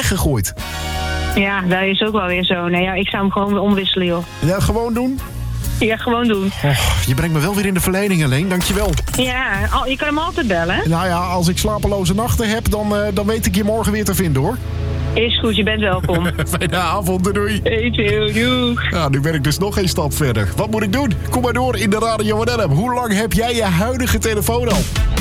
weggegooid. Ja, dat is ook wel weer zo. Nee, ja, ik zou hem gewoon weer omwisselen, joh. Ja, gewoon doen? Ja, gewoon doen. Je brengt me wel weer in de verleiding, alleen. Dankjewel. Ja, je kan hem altijd bellen. Nou ja, als ik slapeloze nachten heb, dan weet ik je morgen weer te vinden, hoor. Is goed, je bent welkom. Fijne avond, doei. Eventueel, doeg. Ja, nu ben ik dus nog geen stap verder. Wat moet ik doen? Kom maar door in de Radio NL. Hoe lang heb jij je huidige telefoon al?